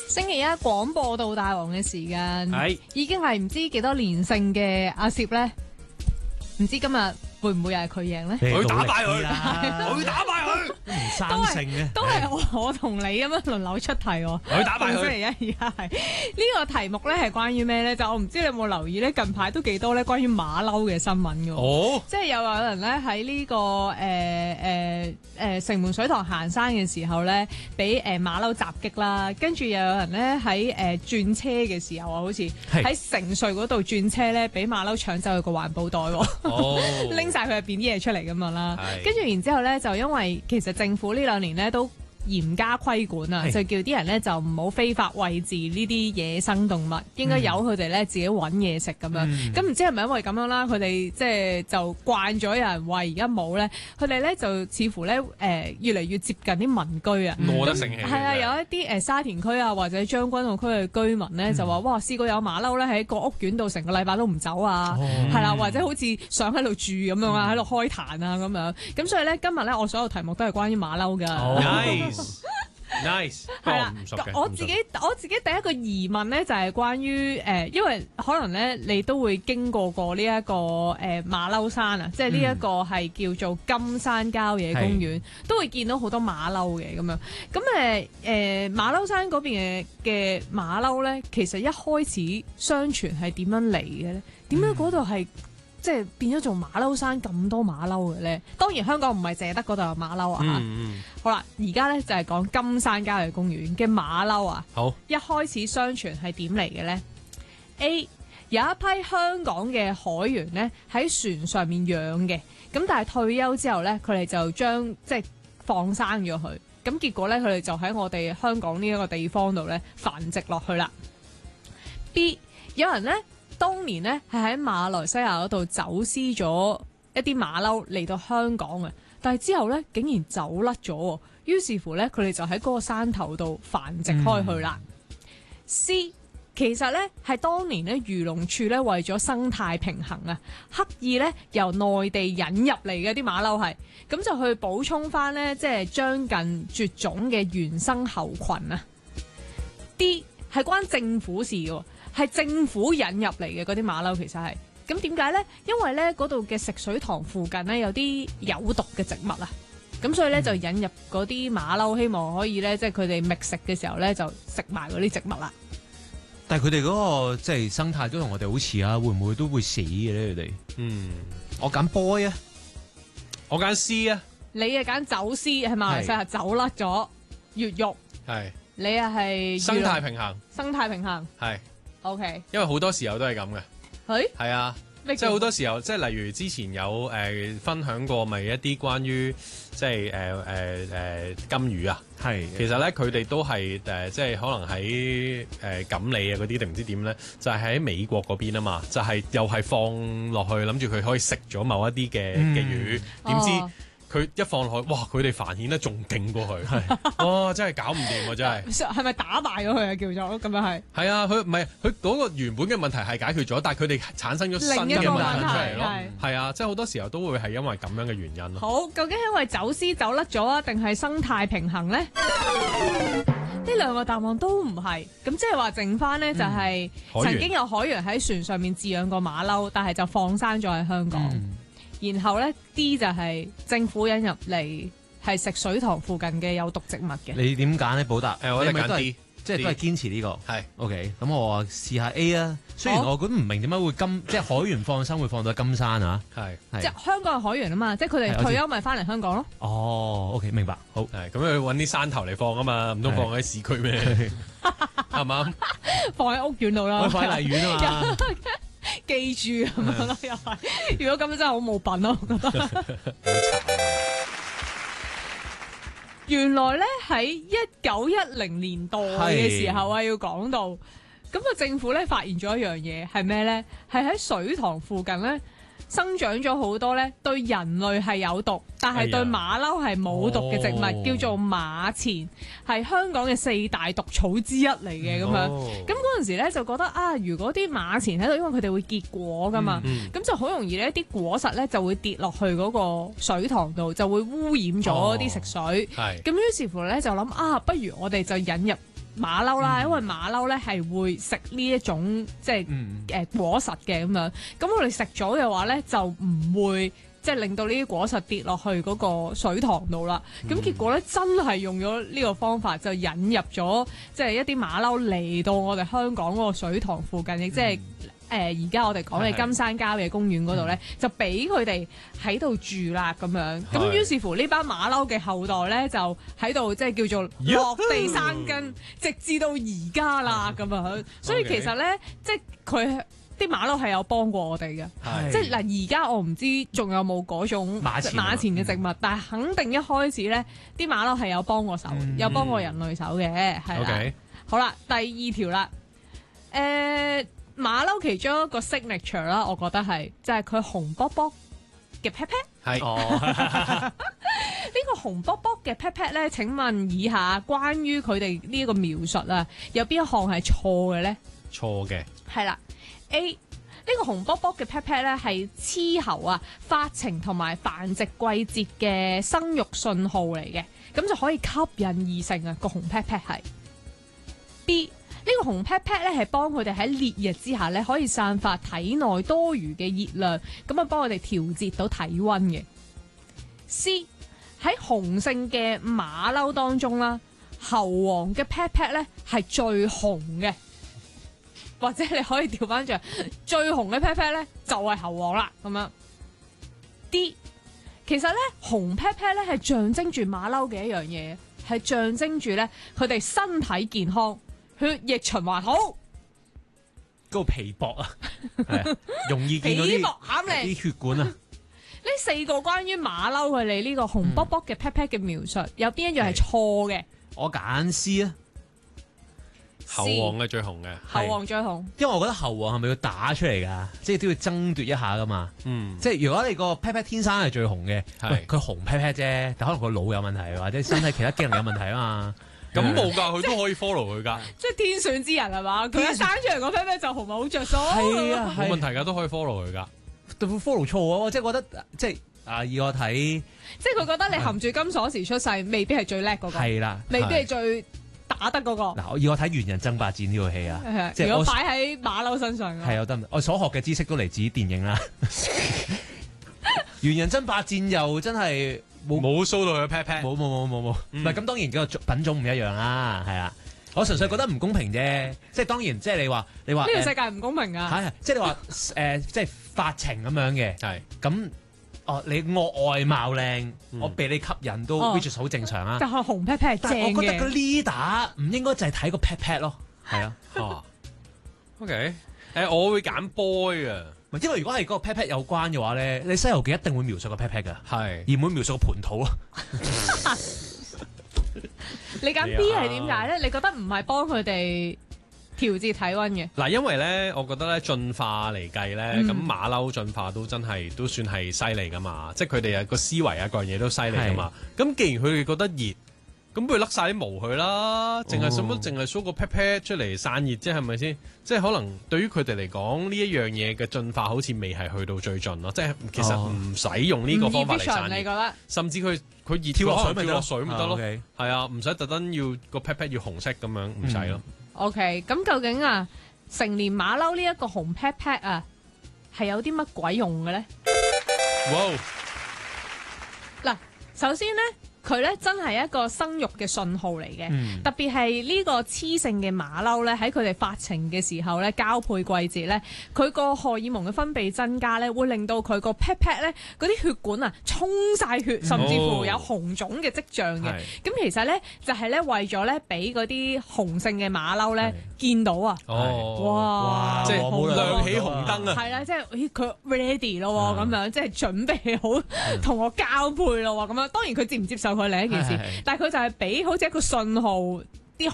星期一廣播道大王嘅時間， 係已經係唔知幾多連勝嘅阿攝咧，唔知今日會唔會又係佢贏咧？ 佢打敗佢啦， 佢打敗佢， 唔生性嘅， 都係我同你咁樣輪流出題喎。 佢打敗佢。 星期一而家係呢個題目咧係關於咩咧？就我唔知你有冇留意咧，近排都幾多咧關於馬騮嘅新聞嘅喎。 哦， 即係有人咧喺呢個城門水塘行山嘅時候咧，俾馬騮襲擊啦，跟住又有人咧喺轉車嘅時候啊，好似喺城隧嗰度轉車咧，俾馬騮搶走佢個環保袋喎，拎晒佢入邊啲嘢出嚟咁樣啦。跟住然之後咧，就因為其實政府呢2年咧都嚴加規管啊，就叫啲人咧就唔好非法餵飼呢啲野生動物，應該由佢哋咧自己揾嘢食咁樣。咁唔知係咪因為咁樣啦？佢哋即係就慣咗有人餵，而家冇咧，佢哋咧就似乎咧越嚟越接近啲民居啊。 餓得成氣。 係啊，有一啲沙田區啊或者將軍澳區嘅居民咧就話：哇，試過有馬騮咧喺個屋苑度成個禮拜都唔走啊，係啦，或者好似想喺度住咁樣啊，喺度開壇啊咁樣。咁所以咧今日咧我所有題目都係關於馬騮㗎。 Nice， 係啦，我自己第一個疑問咧就係關於因為可能咧你都會經過呢一個馬騮山啊，即係呢一個係叫做金山郊野公園，都會見到好多馬騮嘅咁樣。咁馬騮山嗰邊嘅馬騮咧，其實一開始相傳係點樣嚟嘅咧？點解嗰度係即係變咗做馬騮山咁多馬騮嘅咧？當然香港唔係淨係得嗰度有馬騮啊嚇。好啦，而家咧就係講金山郊野公園嘅馬騮啊。 好， 一開始相傳係點嚟嘅咧 ？A 有一批香港嘅海員咧喺船上面養嘅，咁但係退休之後咧，佢哋就將即係放生咗佢，咁結果咧佢哋就喺我哋香港呢一個地方度咧繁殖落去啦。B 有人咧當年咧係喺馬來西亞嗰度走私咗一啲馬騮嚟到香港嘅。但係之後咧，竟然走甩咗，於是乎咧，佢哋就喺嗰個山頭度繁殖開去啦。C 其實咧係當年咧漁農處咧為咗生態平衡啊，刻意咧由內地引入嚟嘅啲馬騮係，咁就去補充翻咧即係將近絕種嘅原生猴群啊。D 係關政府事嘅，係政府引入嚟嘅嗰啲馬騮，其實係。咁點解咧？因為咧嗰度嘅食水塘附近咧有啲有毒嘅植物啊，咁所以咧就引入嗰啲馬騮，希望可以咧即係佢哋覓食嘅時候咧就食埋嗰啲植物啦。 但係佢哋嗰個即係生態都同我哋好似啊，會唔會都會死嘅咧？佢哋我揀 boy 啊， 我揀 C 啊。 你啊揀走私係馬來西亞走甩咗越獄， 係你啊係生態平衡， 生態平衡係 OK， 因為好多時候都係咁嘅。係啊，即係好多時候，即係例如之前有分享過，咪一啲關於即係金魚啊，係其實咧佢哋都係即係可能喺錦鯉啊嗰啲定唔知點咧，就係喺美國嗰邊啊嘛，就係又係放落去諗住佢可以食咗某一啲嘅魚，點知佢一放落去，哇！佢哋繁衍得仲勁過佢，哇！真係搞唔掂啊！真係係咪打敗咗佢啊？叫做咁樣係？ 係啊，佢唔係佢嗰個原本嘅問題係解決咗，但係佢哋產生咗新嘅問題出嚟咯。係啊，即係好多時候都會係因為咁樣嘅原因咯。 好，究竟係因為走私走甩咗啊，定係生態平衡咧？呢2個答案都唔係，咁即係話剩翻呢，就係曾經有海員喺船上面飼養過馬騮，但係就放生咗喺香港。然後咧 D 就係政府引入嚟，係食水塘附近嘅有毒植物嘅。 你點揀咧，寶達？ 我哋揀 D， 即係都係堅持呢個。 係 OK， 咁我試下 A 啊。雖然我覺得唔明點解會即係海員放生會放到金山啊。係即係香港嘅海員啊嘛，即係佢哋退休咪翻嚟香港咯。 哦 ，OK， 明白。好， 咁佢揾啲山頭嚟放啊嘛，唔通放喺市區咩？係嘛？ 放喺屋苑度啦， 放喺荔園啊嘛。 記住咁樣咯，又係。如果咁樣真係好冇品咯，我覺得。原來咧喺1910年代嘅時候啊，要講到咁啊，政府咧發現咗一樣嘢係咩咧？係喺水塘附近咧生長咗好多咧對人類係有毒，但係對馬騮係冇毒嘅植物，叫做馬錢，係香港嘅4大毒草之一嚟嘅咁樣。咁嗰陣時咧就覺得啊，如果啲馬錢喺度，因為佢哋會結果噶嘛，咁就好容易咧啲果實咧就會跌落去嗰個水塘度，就會污染咗啲食水。咁於是乎咧就諗啊，不如我哋就引入馬騮啦，因為馬騮咧係會食呢一種即係果實嘅咁樣，咁我哋食咗嘅話咧就唔會即係令到呢啲果實跌落去嗰個水塘度啦。咁結果咧真係用咗呢個方法，就引入咗即係一啲馬騮嚟到我哋香港嗰個水塘附近，亦即係而家我哋講嘅金山郊野公園嗰度咧，就俾佢哋喺度住啦咁樣。咁於是乎呢班馬騮嘅後代咧，就喺度即係叫做落地生根，直至到而家啦咁樣。所以其實咧，即係佢啲馬騮係有幫過我哋嘅。即係嗱，而家我唔知仲有冇嗰種馬前嘅植物，但係肯定一開始咧，啲馬騮係有幫過手，有幫過人類手嘅，係啦。好啦，第二條啦，馬騮其中一個 signature 啦，我覺得係就係佢紅卜卜嘅 pat pat。係呢個紅卜卜嘅 pat pat 咧，請問以下關於佢哋呢一個描述啊，有邊一項係錯嘅咧？錯嘅係啦。A 呢個紅卜卜嘅 pat pat 咧係雌猴啊發情同埋繁殖季節嘅生育信號嚟嘅，咁就可以吸引異性啊。個紅 pat pat 係 B。呢個紅 pat pat 咧係幫佢哋喺烈日之下咧可以散發體內多餘嘅熱量，咁啊幫佢哋調節到體溫嘅。C 喺雄性嘅馬騮當中啦，猴王嘅 pat pat 咧係最紅嘅，或者你可以調翻轉，最紅嘅 pat pat 咧就係猴王啦咁樣。D 其實咧紅 pat pat 咧係象徵住馬騮嘅一樣嘢，係象徵住咧佢哋身體健康。血液循環好， 嗰個皮薄啊，容易見到啲血管啊。 呢四個關於馬騮佢哋呢個紅卜卜嘅 pat pat 嘅描述，有邊一樣係錯嘅？我揀 C 啊， 猴王係最紅嘅， 猴王最紅。 因為我覺得猴王係咪要打出嚟㗎？即係都要爭奪一下㗎嘛。即係如果你個 pat pat 天生係最紅嘅，佢紅 pat pat 啫，但可能個腦有問題，或者身體其他機能有問題啊嘛。 咁冇㗎，佢都可以 follow 佢㗎。 即係天選之人係嘛？佢一生出嚟個 pat pat 就紅咪好着數。 係啊， 冇問題㗎，都可以 follow 佢㗎。 都 follow 錯啊！即係覺得即係以我睇， 即係佢覺得你含住金鎖匙出世，未必係最叻嗰個。係啦，未必係最打得嗰個。嗱， 以我睇《猿人爭霸戰》呢套戲啊， 即係如果擺喺馬騮身上， 係有得。我所學嘅知識都嚟自電影啦。《猿人爭霸戰》又真係。 冇 show 到佢 pat pat， 冇，唔係咁當然個品種唔一樣啦，係啊，我純粹覺得唔公平啫，即係當然即係你話呢個世界唔公平啊， 係即係你話即係發情咁樣嘅，係咁你我外貌靚，我被你吸引都 which is 好正常啊， 但係紅 pat pat 係正嘅，但係我覺得個 leader 唔應該就係睇個 pat pat 咯，係啊 ，OK，我會揀 boy 啊。 因為如果係嗰個 pat pat 有關嘅話咧，你《西遊記》一定會描述個 pat pat 㗎，而唔會描述個盤肚咯。 你揀 B 係點解咧？你覺得唔係幫佢哋調節體溫嘅？ 嗱，因為咧，我覺得咧進化嚟計咧，咁馬騮進化都真係都算係犀利㗎嘛，即係佢哋啊個思維啊各樣嘢都犀利㗎嘛。咁既然佢哋覺得熱，咁不如甩晒啲毛佢啦，淨係show個 pat pat 出嚟散熱啫，係咪先？即係可能對於佢哋嚟講，呢一樣嘢嘅進化好似未係去到最盡咯。即係其實唔使用呢個方法嚟散熱， 你覺得甚至佢熱跳落水咪得咯。係啊，唔使特登要個 pat pat 要紅色咁樣，唔使咯。 OK，咁究竟啊，成年馬騮呢一個紅 pat pat 啊，係有啲乜鬼用嘅咧？嗱，首先咧。佢咧真係一個生育嘅信號嚟嘅，特別係呢個雌性嘅馬騮咧，喺佢哋發情嘅時候咧，交配季節咧，佢個荷爾蒙嘅分泌增加咧，會令到佢個 pat pat 咧嗰啲血管啊衝晒血，甚至乎有紅腫嘅跡象嘅。咁其實咧就係咧為咗咧俾嗰啲雄性嘅馬騮咧見到啊，哇！ 即係亮起紅燈啊！ 係啦，即係佢 ready 咯咁樣，即係準備好同我交配咯咁樣。當然佢接唔接受佢另一件事，但係佢就係俾好似一個信號，